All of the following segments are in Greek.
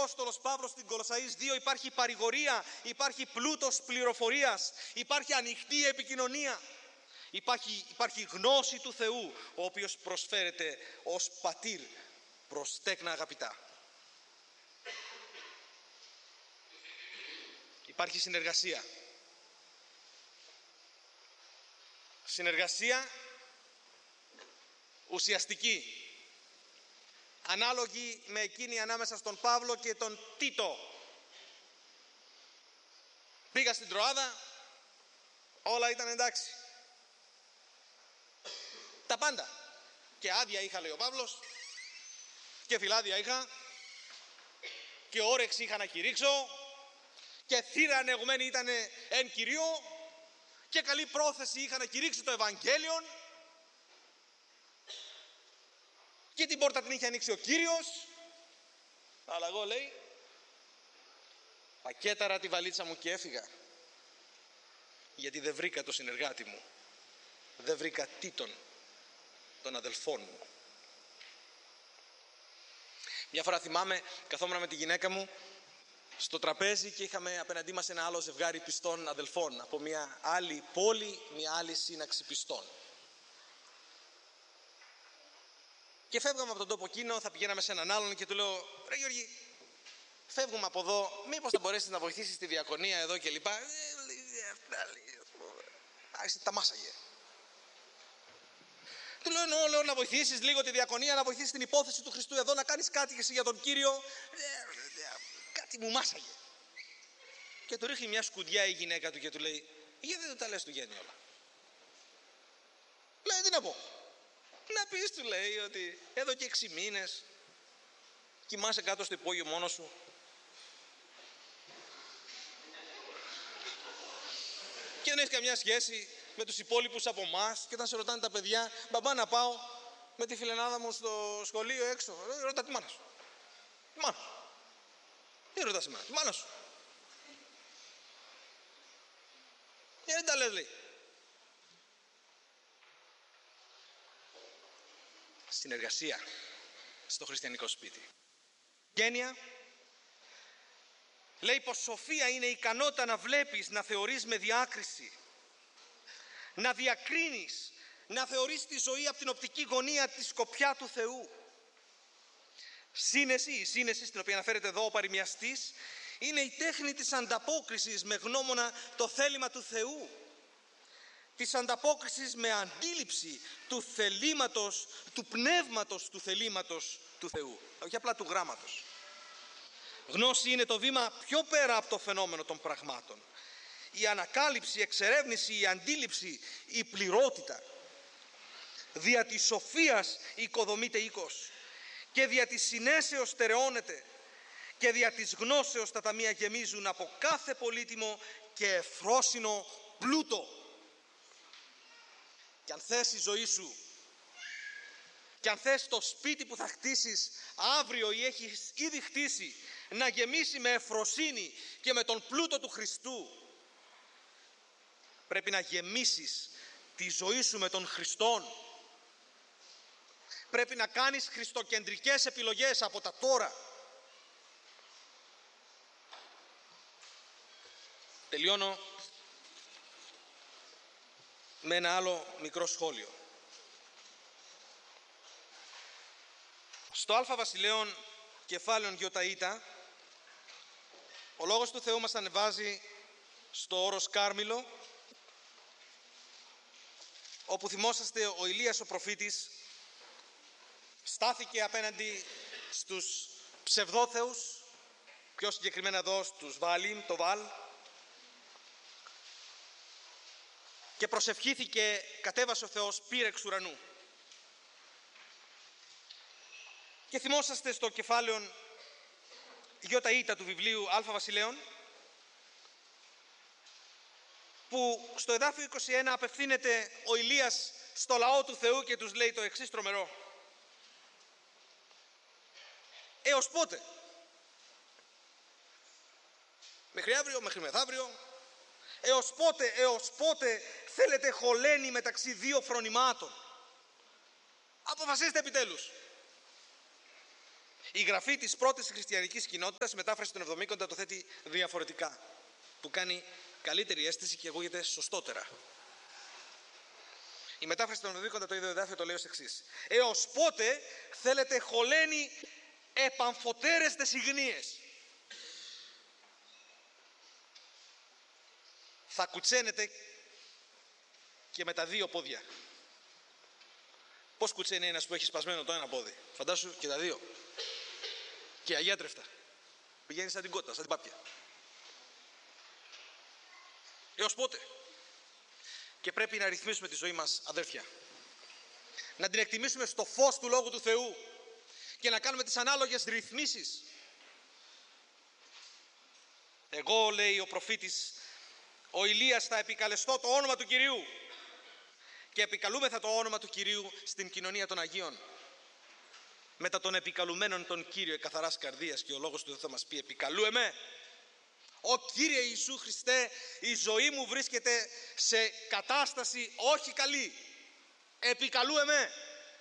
Απόστολος Παύλος στην Κολοσσαείς 2 υπάρχει παρηγορία, υπάρχει πλούτος πληροφορίας, υπάρχει ανοιχτή επικοινωνία, υπάρχει γνώση του Θεού, ο οποίος προσφέρεται ως πατήρ προς τέκνα αγαπητά. Υπάρχει συνεργασία. Συνεργασία ουσιαστική, ανάλογη με εκείνη ανάμεσα στον Παύλο και τον Τίτο. Πήγα στην Τροάδα, όλα ήταν εντάξει. Τα πάντα. Και άδεια είχα, λέει ο Παύλος, και φυλάδια είχα, και όρεξη είχα να κηρύξω, και θύρα ανοιγμένη ήταν εν Κυρίω, και καλή πρόθεση είχα να κηρύξω το Ευαγγέλιο, και την πόρτα την είχε ανοίξει ο Κύριος. Αλλά εγώ, λέει, πακέταρα τη βαλίτσα μου και έφυγα, γιατί δεν βρήκα το συνεργάτη μου, δεν βρήκα Τίτον, των αδελφών μου. Μια φορά θυμάμαι, καθόμουν με τη γυναίκα μου στο τραπέζι και είχαμε απέναντί μας ένα άλλο ζευγάρι πιστών αδελφών από μια άλλη πόλη, μια άλλη σύναξη πιστών. Και φεύγαμε από τον τόπο εκείνο, θα πηγαίναμε σε έναν άλλον και του λέω: ρε Γιώργη, φεύγουμε από εδώ, μήπως θα μπορέσεις να βοηθήσεις τη διακονία εδώ και λοιπά. Τα μάσαγε. Του λέω: λέω να βοηθήσεις λίγο τη διακονία, να βοηθήσεις την υπόθεση του Χριστού εδώ, να κάνεις κάτι εσύ για τον Κύριο. Κάτι μου μάσαγε. Και του ρίχνει μια σκουδιά η γυναίκα του και του λέει: γιατί δεν τα λες του Γέννη όλα? Λέει: τι να πω? Να πεις, του λέει, ότι εδώ και 6 μήνες κοιμάσαι κάτω στο υπόγειο μόνος σου. Και δεν έχεις καμιά σχέση με τους υπόλοιπους από εμάς. Και όταν σε ρωτάνε τα παιδιά: μπαμπά, να πάω με τη φιλενάδα μου στο σχολείο έξω? Ρώτα τη μάνα σου. Τη μάνα. Τι ρωτάς εμένα? Τη μάνα σου. Δεν τα λες, λέει. Συνεργασία στο χριστιανικό σπίτι. Γένεια λέει πως σοφία είναι η ικανότητα να βλέπεις, να θεωρείς με διάκριση, να διακρίνεις, να θεωρείς τη ζωή από την οπτική γωνία, τη σκοπιά του Θεού. Σύνεση, η σύνεση στην οποία αναφέρεται εδώ ο παροιμιαστής, είναι η τέχνη της ανταπόκρισης με γνώμονα το θέλημα του Θεού, της ανταπόκρισης με αντίληψη του θελήματος, του πνεύματος του θελήματος του Θεού, όχι απλά του γράμματος. Γνώση είναι το βήμα πιο πέρα από το φαινόμενο των πραγμάτων. Η ανακάλυψη, η εξερεύνηση, η αντίληψη, η πληρότητα. Δια της σοφίας οικοδομείται οίκος και δια της συνέσεως στερεώνεται και δια της γνώσεως τα ταμεία γεμίζουν από κάθε πολύτιμο και ευφρόσινο πλούτο. Και αν θες η ζωή σου, και αν θες το σπίτι που θα χτίσεις αύριο ή έχεις ήδη χτίσει να γεμίσει με ευφροσύνη και με τον πλούτο του Χριστού, πρέπει να γεμίσεις τη ζωή σου με τον Χριστόν. Πρέπει να κάνεις χριστοκεντρικές επιλογές από τα τώρα. Τελειώνω με ένα άλλο μικρό σχόλιο. Στο Α Βασιλέων κεφάλαιον Ιωταΐτα, ο Λόγος του Θεού μας ανεβάζει στο όρος Κάρμηλο, όπου θυμόσαστε ο Ηλίας ο προφήτης στάθηκε απέναντι στους ψευδόθεους, πιο συγκεκριμένα εδώ στους Βααλίμ, το Βαλ, και προσευχήθηκε, κατέβασε ο Θεός πύρ εξ ουρανού. Και θυμόσαστε στο κεφάλαιο Ιωταΐτα του βιβλίου Α Βασιλέων, που στο εδάφιο 21 απευθύνεται ο Ηλίας στο λαό του Θεού και τους λέει το εξής τρομερό: έως πότε? Μέχρι αύριο, μέχρι μεθαύριο? Έως πότε θέλετε χωλένη μεταξύ δύο φρονημάτων? Αποφασίστε επιτέλους. Η γραφή της πρώτης χριστιανικής κοινότητας, η μετάφραση των Εβδομήκοντα, το θέτει διαφορετικά, που κάνει καλύτερη αίσθηση και ακούγεται σωστότερα. Η μετάφραση των Εβδομήκοντα, το ίδιο εδάφιο, το λέει ως εξής: έως πότε θέλετε χωλένοι επαμφωτέρεστες ιγνίες? Θα κουτσένετε και με τα δύο πόδια. Πώς κουτσένει ένας που έχει σπασμένο το ένα πόδι? Φαντάσου και τα δύο. Και αγιάτρευτα. Πηγαίνει σαν την κότα, σαν την πάπια. Έως πότε? Και πρέπει να ρυθμίσουμε τη ζωή μας, αδέρφια. Να την εκτιμήσουμε στο φως του Λόγου του Θεού και να κάνουμε τις ανάλογες ρυθμίσεις. Εγώ, λέει ο προφήτης, ο Ηλίας, θα επικαλεστώ το όνομα του Κυρίου. Και επικαλούμεθα το όνομα του Κυρίου στην κοινωνία των Αγίων. Μετά των επικαλουμένων τον Κύριο καθαράς καρδίας, και ο λόγος του Θεού θα μας πει: επικαλούεμαι. Ω Κύριε Ιησού Χριστέ, η ζωή μου βρίσκεται σε κατάσταση όχι καλή. Επικαλούεμαι.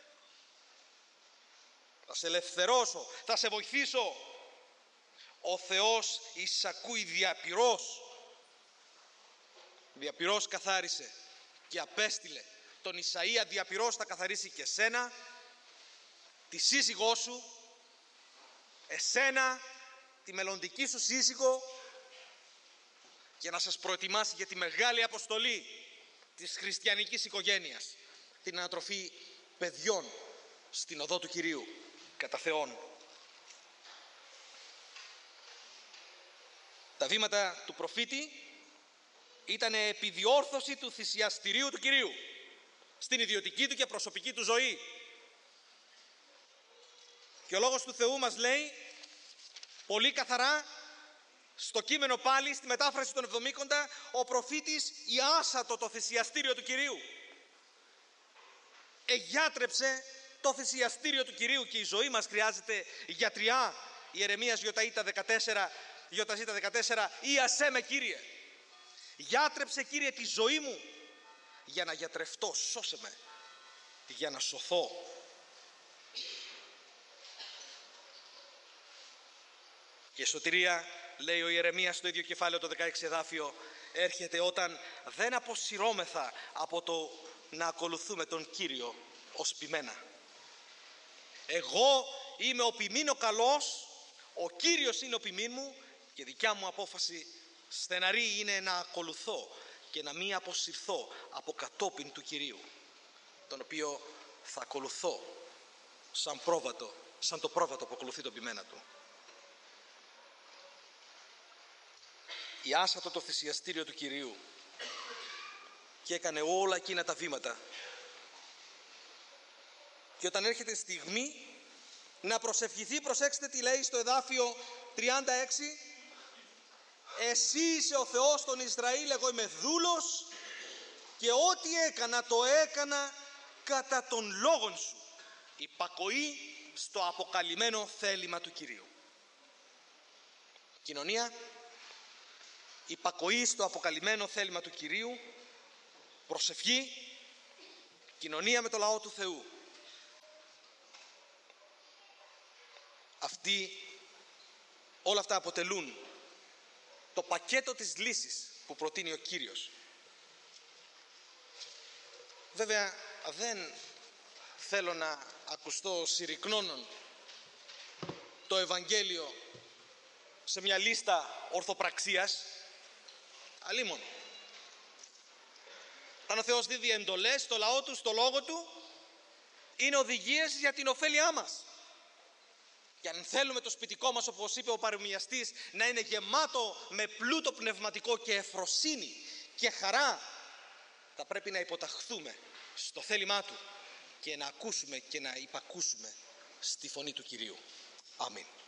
Θα σε ελευθερώσω, θα σε βοηθήσω. Ο Θεός εισακούει διαπυρός. Διαπυρός καθάρισε και απέστειλε τον Ισαΐα. Διαπυρός θα καθαρίσει και σένα, τη σύζυγό σου, εσένα, τη μελλοντική σου σύζυγο, για να σας προετοιμάσει για τη μεγάλη αποστολή της χριστιανικής οικογένειας, την ανατροφή παιδιών στην οδό του Κυρίου κατά Θεόν. Τα βήματα του προφήτη ήταν επιδιόρθωση του θυσιαστηρίου του Κυρίου στην ιδιωτική του και προσωπική του ζωή. Και ο Λόγος του Θεού μας λέει πολύ καθαρά στο κείμενο, πάλι στη μετάφραση των Εβδομήκοντα, ο προφήτης ιάσατο το θυσιαστήριο του Κυρίου. Εγιάτρεψε το θυσιαστήριο του Κυρίου, και η ζωή μας χρειάζεται γιατριά. Ιερεμίας Ιωταζήτα 14, Ιασέ με Κύριε. Γιάτρεψε Κύριε τη ζωή μου για να γιατρευτώ, σώσε με για να σωθώ. Και η σωτηρία, λέει ο Ιερεμίας στο ίδιο κεφάλαιο, το 16 εδάφιο, έρχεται όταν δεν αποσυρώμεθα από το να ακολουθούμε τον Κύριο ως ποιμένα. Εγώ είμαι ο ποιμήν ο καλός, ο Κύριος είναι ο ποιμήν μου, και δικιά μου απόφαση στεναρή είναι να ακολουθώ και να μην αποσυρθώ από κατόπιν του Κυρίου, τον οποίο θα ακολουθώ σαν το πρόβατο που ακολουθεί τον ποιμένα του. Ιάσατο το θυσιαστήριο του Κυρίου και έκανε όλα εκείνα τα βήματα. Και όταν έρχεται η στιγμή να προσευχηθεί, προσέξτε τι λέει στο εδάφιο 36: εσύ είσαι ο Θεός των Ισραήλ, εγώ είμαι δούλος και ό,τι έκανα το έκανα κατά των λόγων σου. Υπακοή στο αποκαλυμμένο θέλημα του Κυρίου. Κοινωνία, υπακοή στο αποκαλυμμένο θέλημα του Κυρίου, προσευχή, κοινωνία με το λαό του Θεού. Όλα αυτά αποτελούν το πακέτο της λύσης που προτείνει ο Κύριος. Βέβαια δεν θέλω να ακουστώ συρρυκνώνων το Ευαγγέλιο σε μια λίστα ορθοπραξίας. Αλλήμον. Αν ο Θεός δίδει εντολές στο λαό του, στο λόγο του, είναι οδηγίες για την ωφέλειά μας. Και αν θέλουμε το σπιτικό μας, όπως είπε ο παρομοιαστής, να είναι γεμάτο με πλούτο πνευματικό και ευφροσύνη και χαρά, θα πρέπει να υποταχθούμε στο θέλημά του και να ακούσουμε και να υπακούσουμε στη φωνή του Κυρίου. Αμήν.